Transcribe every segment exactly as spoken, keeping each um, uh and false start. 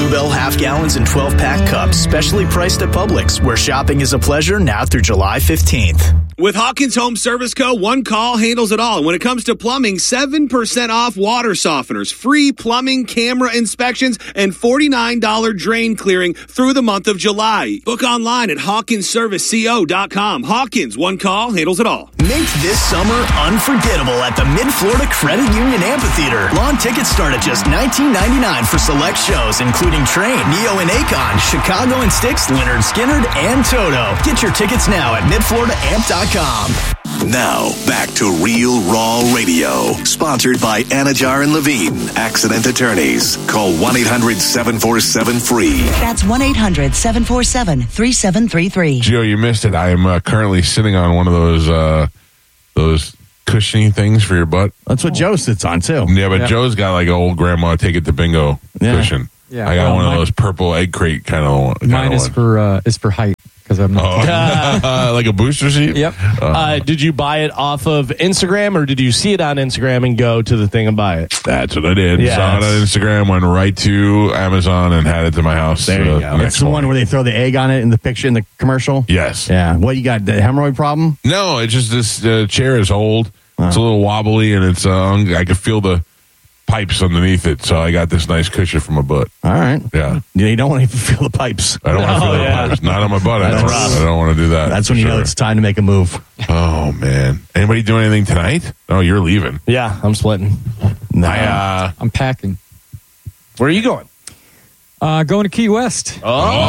Bluebell half gallons and twelve pack cups, specially priced at Publix, where shopping is a pleasure now through July fifteenth. With Hawkins Home Service Co., one call handles it all. And when it comes to plumbing, seven percent off water softeners, free plumbing camera inspections, and forty-nine dollars drain clearing through the month of July. Book online at hawkins service co dot com. Hawkins, one call handles it all. Make this summer unforgettable at the Mid-Florida Credit Union Amphitheater. Lawn tickets start at just nineteen ninety-nine for select shows, including Train, Neo and Akon, Chicago and Styx, Leonard Skinner, and Toto. Get your tickets now at mid florida amp dot com. Now, back to Real Raw Radio. Sponsored by Anajar and Levine, Accident Attorneys. Call one eight hundred seven four seven free. That's one eight hundred seven four seven three seven three three. Gio, you missed it. I am uh, currently sitting on one of those uh, those cushiony things for your butt. That's what Joe sits on, too. Yeah, but Yeah. Joe's got like an old grandma take it to bingo Yeah. cushion. Yeah. I got Well, one of mine- those purple egg crate kind of one. Mine is for uh, is for height because I'm not. Oh. Like a booster seat? Yep. Uh, did you buy it off of Instagram, or did you see it on Instagram and go to the thing and buy it? That's what I did. Yeah, Saw it on it's- Instagram, went right to Amazon and had it to my house. There you uh, go. next It's the one morning. where they throw the egg on it in the picture in the commercial? Yes. Yeah. What, you got the hemorrhoid problem? No, it's just this uh, chair is old. It's a little wobbly, and it's uh, I can feel the pipes underneath it. So I got this nice cushion for my butt. All right. Yeah. You don't want to even feel the pipes. I don't want to feel Oh, the yeah. pipes. Not on my butt. I don't, That's- I don't want to do that. That's for when you know sure. it's time to make a move. Oh, man. Anybody doing anything tonight? No, you're leaving. Yeah, I'm splitting. No. I, uh, I'm packing. Where are you going? Uh, going to Key West.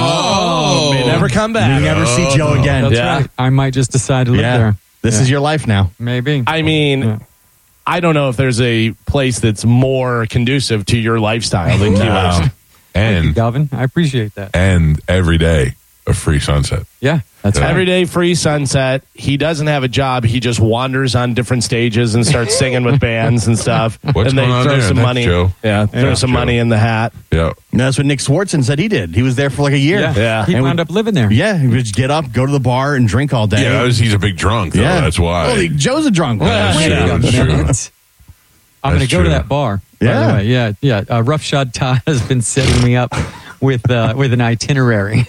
Oh, may never come you back. never see Joe again. That's yeah. right. I might just decide to live Yeah. there. This Yeah. is your life now. Maybe. I mean, Yeah. I don't know if there's a place that's more conducive to your lifestyle than Key No. West. Thank you, and, Galvin. I appreciate that. and every day a free sunset. Yeah, that's right. Every day free sunset. He doesn't have a job. He just wanders on different stages and starts singing with bands and stuff. What's and they going on throw there? some That's money. Joe. Yeah, throw Yeah, some Joe. money in the hat. Yeah. And that's what Nick Swartzen said he did. He was there for like a year. Yeah. Yeah. He And wound we- up living there. Yeah, he would just get up, go to the bar, and drink all day. Yeah, that was, he's a big drunk, though. Yeah. That's why. Well, he- Joe's a drunk. That's Wait true. a That's true. minute. I'm going That's to go to true. that bar. By Yeah. the way. Yeah. Yeah. Uh, Roughshod Todd has been setting me up with uh, with an itinerary.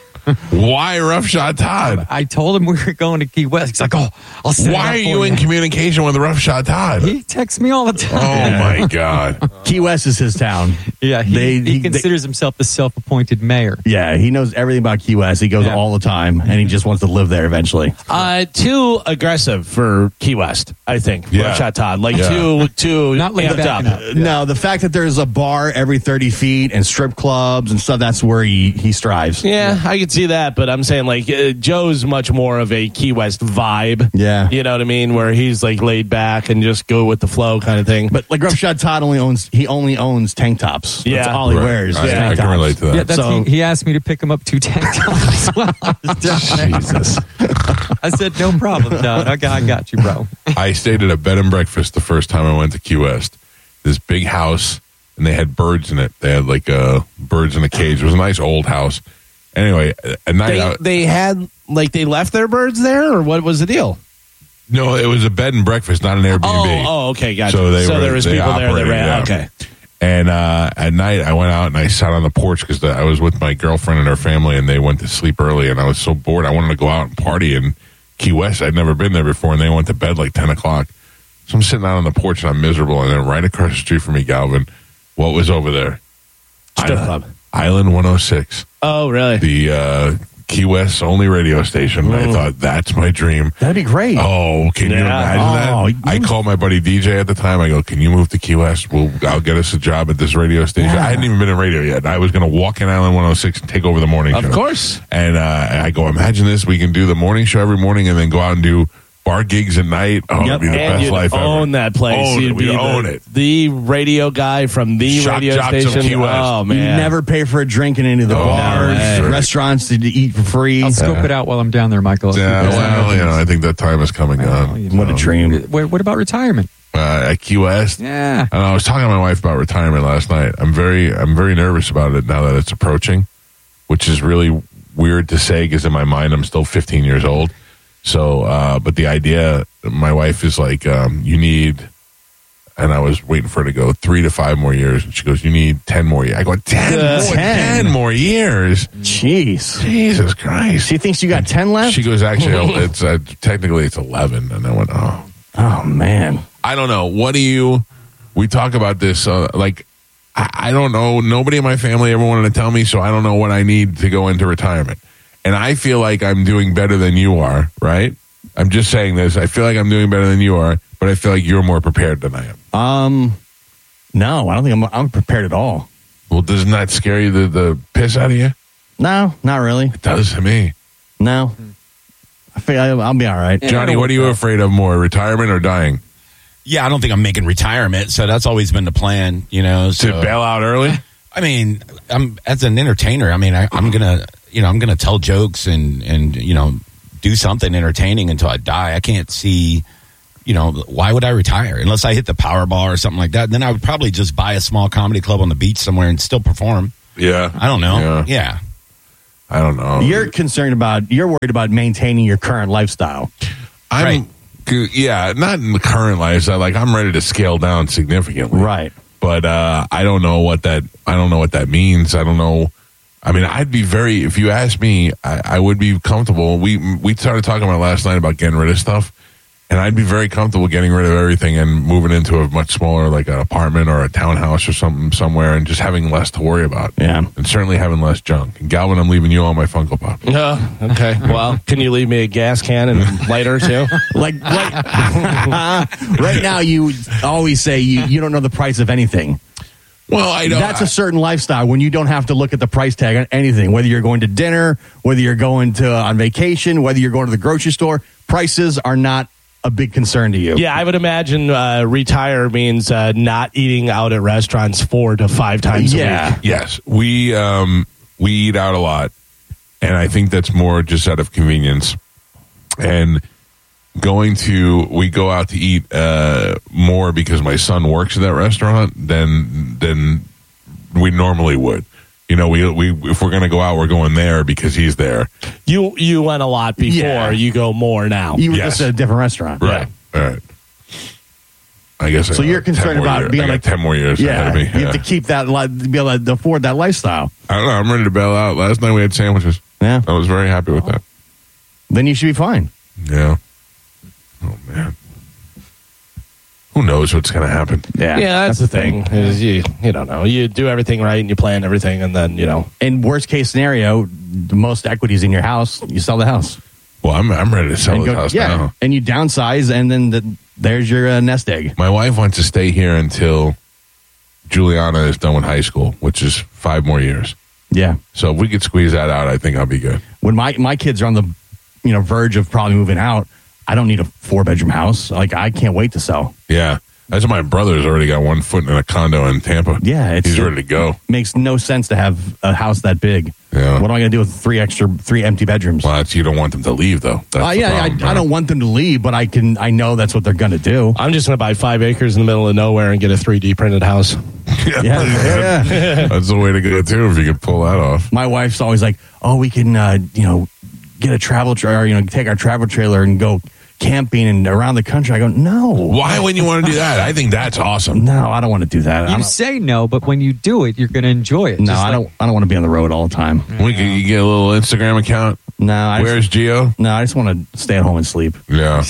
Why Roughshod Todd? I told him we were going to Key West. He's like, oh, I'll set it Why up are for you in communication with Roughshod Todd? He texts me all the Oh, time. my God. Key West is his town. Yeah, he, They- he, he- considers himself the self-appointed mayor. Yeah, he knows everything about Key West. He goes Yeah. all the time, and he just wants to live there eventually. Uh, too aggressive for Key West, I think. Yeah. Roughshod Todd. Like, Yeah. too, too Not laid amped back up. enough. Uh, No, the fact that there's a bar every thirty feet and strip clubs and stuff, that's where he, he strives. Yeah, I could see that, but I'm saying like uh, Joe's much more of a Key West vibe. Yeah. You know what I mean? Where he's like laid back and just go with the flow kind of thing. But like Roughshod Todd only owns he only owns tank tops. That's Yeah. all he Right. wears. is I, tank I can tops. relate to that. Yeah, that's, So- he, he asked me to pick him up two tank tops as well. I was down there. Jesus. I said, no problem, Don. I got, I got you, bro. I stayed at a bed and breakfast the first time I went to Key West. This big house, and they had birds in it. They had like uh, birds in a cage. It was a nice old house. Anyway, at night, They, I, they had like they left their birds there, or what was the deal? no, it was a bed and breakfast, not an Airbnb. Oh, oh, okay, gotcha. So they were- there was they people there that operated, ran. yeah. Okay, And uh, at night, I went out and I sat on the porch because I was with my girlfriend and her family, and they went to sleep early. And I was so bored, I wanted to go out and party in Key West. I'd never been there before, and they went to bed like ten o'clock. So I'm sitting out on the porch and I'm miserable. And then right across the street from me, Galvin, what was over there? strip Island, club. Island one oh six, Oh, really? the uh, Key West's only radio station. And I thought, that's my dream. That'd be great. Oh, can you Yeah. imagine Oh, that? you- I called my buddy D J at the time. I go, can you move to Key West? We'll, I'll get us a job at this radio station. Yeah. I hadn't even been in radio yet. I was going to walk in Island one oh six and take over the morning Of show. course. And uh, I go, imagine this. We can do the morning show every morning and then go out and do bar gigs at night. Oh, it'd Yep. be the And best you'd life own ever. that place. Own You'd it. be We'd the, own it. the radio guy from the Shock radio jocks of station. Key West. Oh, You man. never pay for a drink in any of the Oh, bars, no way. restaurants to eat for free. I'll scope it out while I'm down there, Michael. Yeah, well, you know, I think that time is coming on. What a dream. What, what about retirement? Uh, at Key West. Yeah. And I was talking to my wife about retirement last night. I'm very, I'm very nervous about it now that it's approaching, which is really weird to say because in my mind I'm still fifteen years old. So, uh, but the idea, my wife is like, um, you need And I was waiting for her to go three to five more years. And she goes, you need ten more years. I go, ten, Uh, more, ten. ten more years? Jeez. Jesus Christ. She thinks you got ten left? She goes, actually, it's uh, technically it's eleven. And I went, oh. Oh, man. I don't know. What do you, we talk about this, uh, like, I, I don't know. Nobody in my family ever wanted to tell me, so I don't know what I need to go into retirement. And I feel like I'm doing better than you are, right? I'm just saying this. I feel like I'm doing better than you are, but I feel like you're more prepared than I am. Um, no, I don't think I'm, I'm prepared at all. Well, doesn't that scare you, the, the piss out of you? No, not really. It does to me. No. I feel I, I'll be all right. Johnny, what are you afraid of more, retirement or dying? Yeah, I don't think I'm making retirement, so that's always been the plan, you know. So, To bail out early? I mean, I'm as an entertainer. I mean, I, I'm gonna, you know, I'm gonna tell jokes and and you know, do something entertaining until I die. I can't see, you know, why would I retire unless I hit the Powerball or something like that? Then I would probably just buy a small comedy club on the beach somewhere and still perform. Yeah. I don't know. Yeah. Yeah. I don't know. You're concerned about, you're worried about maintaining your current lifestyle. I'm, Right. yeah, not in the current lifestyle. Like, I'm ready to scale down significantly. Right. But uh, I don't know what that. I don't know what that means. I don't know. I mean, I'd be very. If you ask me, I, I would be comfortable. We we started talking about last night about getting rid of stuff, and I'd be very comfortable getting rid of everything and moving into a much smaller, like an apartment or a townhouse or something somewhere, and just having less to worry about. Yeah. and certainly having less junk. And Galvin, I'm leaving you all my Funko Pop. Oh, okay. Well, can you leave me a gas can and lighter too? Like, right, right now, you always say you, you don't know the price of anything. Well, I know That's a certain lifestyle when you don't have to look at the price tag on anything, whether you're going to dinner, whether you're going to on vacation, whether you're going to the grocery store. Prices are not a big concern to you. Yeah, I would imagine uh, retire means uh, not eating out at restaurants four to five times Yeah. a week. Yes, we um, we eat out a lot, and I think that's more just out of convenience. And going to we go out to eat uh, more because my son works at that restaurant than than we normally would. You know, we we if we're going to go out, we're going there because he's there. You you went a lot before. Yeah. You go more now. You were Yes. just at a different restaurant. Right. All right. I guess. So I you're got ten concerned more about years. being I got like ten more years Yeah, ahead of me. you Yeah. have to keep that li- to be able to afford that lifestyle. I don't know. I'm ready to bail out. Last night we had sandwiches. Yeah, I was very happy with that. then you should be fine. Yeah. Oh man. Who knows what's going to happen? Yeah, Yeah, that's, the thing. Is you you don't know. You do everything right and you plan everything, and then you know. In worst case scenario, the most equities in your house, you sell the house. Well, I'm I'm ready to sell And this go- house yeah, now. and you downsize, and then the, there's your uh, nest egg. My wife wants to stay here until Juliana is done with high school, which is five more years. Yeah. So if we could squeeze that out, I think I'll be good. When my, my kids are on the you know verge of probably moving out, I don't need a four bedroom house. Like, I can't wait to sell. Yeah. That's my brother's already got one foot in a condo in Tampa. Yeah, it's He's ready to go. Makes no sense to have a house that big. Yeah. What am I going to do with three extra, three empty bedrooms? Well, that's, you don't want them to leave, though. That's Uh, the yeah, problem, I, right? I don't want them to leave, but I can. I know that's what they're going to do. I'm just going to buy five acres in the middle of nowhere and get a three D printed house. Yeah, Yeah, yeah. That's the way to go, too, if you could pull that off. My wife's always like, "Oh, we can, uh, you know, get a travel trailer. You know, take our travel trailer and go camping and around the country." I go, "No, Why wouldn't you want to do that? I think that's awesome. no, I don't want to do that. I You don't, say no, but when you do it, you're going to enjoy it. no, Just I like- don't. I don't want to be on the road all the time. We could you get a little Instagram account. No, I Where's just, Gio? no, I just want to stay at home and sleep. Yeah.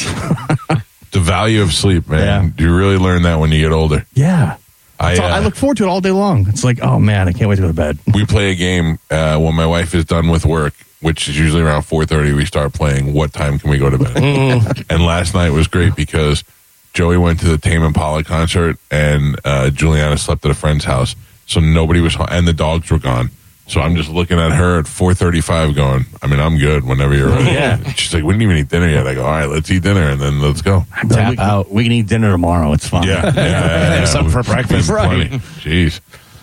The value of sleep, man. Yeah. You really learn that when you get older. Yeah, I, So I uh, look forward to it all day long. It's like, oh man, I can't wait to go to bed. we play a game uh, when my wife is done with work, which is usually around four thirty. We start playing. What time can we go to bed? And last night was great because Joey went to the Tame Impala concert, and uh, Juliana slept at a friend's house, so nobody was home, and the dogs were gone. So I'm just looking at her at four thirty-five, going, I mean, I'm good whenever you're ready. Yeah. She's like, we didn't even eat dinner yet. I go, all right, let's eat dinner, and then let's go. Tap we, can- out. We can eat dinner tomorrow. It's fine. Yeah, yeah, yeah, yeah. Something for We've breakfast. been Right. plenty. Jeez.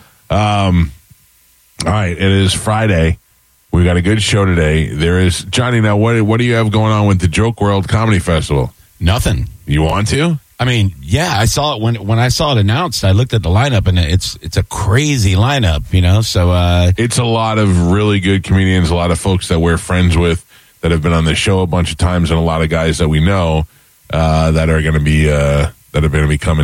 Um. All right. It is Friday. We got a good show today. There is Johnny. Now, what what do you have going on with the Joke World Comedy Festival? Nothing. You want to? I mean, yeah, I saw it when when I saw it announced. I looked at the lineup, and it's it's a crazy lineup, you know. So uh, It's a lot of really good comedians, a lot of folks that we're friends with that have been on the show a bunch of times, and a lot of guys that we know uh, that are going to be uh, that are going to be coming here.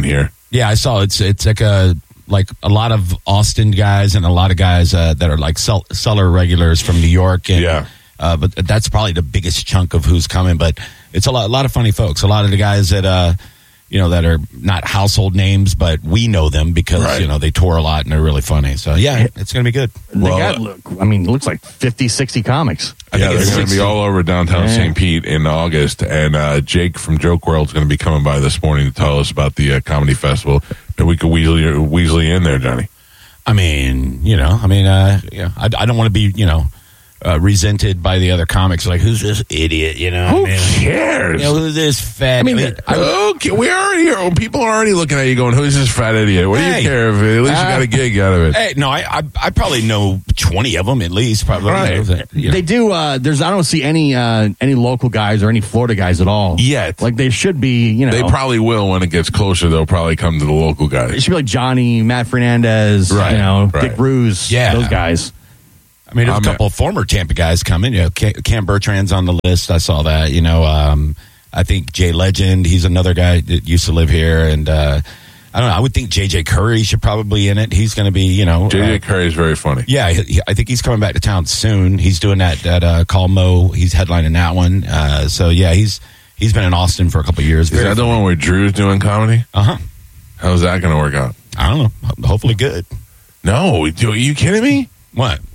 Yeah, I saw it's it's like a like a lot of Austin guys and a lot of guys uh, that are like sell, seller regulars from New York. And, Yeah. Uh, but that's probably the biggest chunk of who's coming. But it's a lot, a lot of funny folks. A lot of the guys that, uh, you know, that are not household names, but we know them because, Right. you know, they tour a lot and they're really funny. So, yeah, it's going to be good. They Well, got, look, I mean, it looks like fifty, sixty comics. I yeah, think they're it's going to be sixty. all over downtown Yeah. Saint Pete in August. And uh, Jake from Joke World is going to be coming by this morning to tell us about the uh, comedy festival. And we could weasel, weasel you in there, Johnny. I mean, you know, I mean, uh, yeah, I, I don't want to be, you know, uh, resented by the other comics. Like, who's this idiot? You know, Who I mean, cares? you know, who's this fat? I mean, okay, we already are. People are already looking at you going, who's this fat idiot? What do Hey. you care if at least you got a gig out of it? Hey, no, I, I I probably know twenty of them at least. Probably, Right. you know, you know. They do. Uh, there's. I don't see any uh, any local guys or any Florida guys at all Yet. Like they should be. You know, They probably will when it gets closer. They'll probably come to the local it guys. should be like Johnny, Matt Fernandez, Right, you know, right. Dick Ruse, Yeah. those guys. I mean, there's I'm a couple of former Tampa guys coming. You know, Cam, Cam Bertrand's on the list. I saw that. You know, um, I think Jay Legend. He's another guy that used to live here, and uh, I don't know. I would think J J Curry should probably be in it. He's going to be, you know, J J uh, Curry is very funny. yeah. He, I think he's coming back to town soon. He's doing that that uh, Call Mo. He's headlining that one. Uh, so yeah, he's he's been in Austin for a couple of years. Is that the one where Drew's doing comedy? Uh huh. How's that going to work out? I don't know. Hopefully good. No, are you kidding me? What?